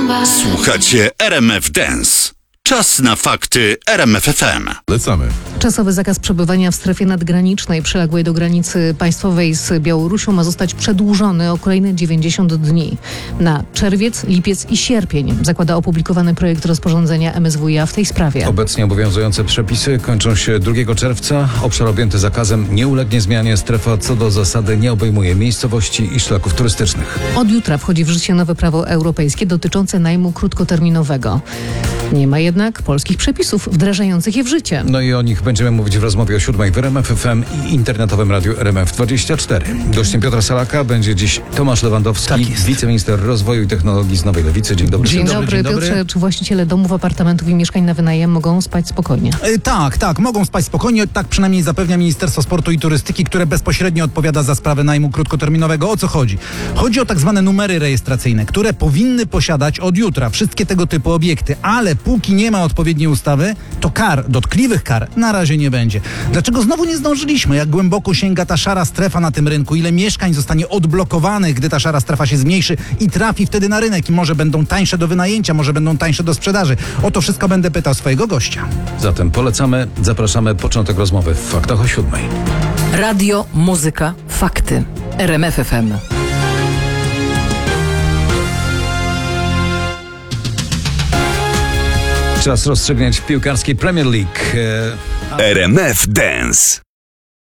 Słuchacie RMF Dance. Czas na fakty RMF FM. Lecamy. Czasowy zakaz przebywania w strefie nadgranicznej przyległej do granicy państwowej z Białorusią ma zostać przedłużony o kolejne 90 dni. Na czerwiec, lipiec i sierpień zakłada opublikowany projekt rozporządzenia MSWiA w tej sprawie. Obecnie obowiązujące przepisy kończą się 2 czerwca. Obszar objęty zakazem nie ulegnie zmianie. Strefa co do zasady nie obejmuje miejscowości i szlaków turystycznych. Od jutra wchodzi w życie nowe prawo europejskie dotyczące najmu krótkoterminowego. Nie ma jednak polskich przepisów wdrażających je w życie. No i o nich będziemy mówić w rozmowie o 7 w RMF FM i internetowym radiu RMF24. Gościem Piotra Salaka będzie dziś Tomasz Lewandowski, Tak jest. wiceminister rozwoju i technologii z Nowej Lewicy. Dzień dobry. Dzień dobry, Piotrze. Czy właściciele domów, apartamentów i mieszkań na wynajem mogą spać spokojnie? Tak, mogą spać spokojnie, tak przynajmniej zapewnia Ministerstwo Sportu i Turystyki, które bezpośrednio odpowiada za sprawę najmu krótkoterminowego. O co chodzi? Chodzi o tak zwane numery rejestracyjne, które powinny posiadać od jutra wszystkie tego typu obiekty, ale póki nie ma odpowiedniej ustawy, to dotkliwych kar na razie nie będzie. Dlaczego znowu nie zdążyliśmy? Jak głęboko sięga ta szara strefa na tym rynku? Ile mieszkań zostanie odblokowanych, gdy ta szara strefa się zmniejszy i trafi wtedy na rynek? I może będą tańsze do wynajęcia, może będą tańsze do sprzedaży. O to wszystko będę pytał swojego gościa. Zatem polecamy, zapraszamy. Początek rozmowy w Faktach o 7. Radio, muzyka, fakty. RMF FM. Czas rozstrzygnięć piłkarskiej Premier League. RMF Dance.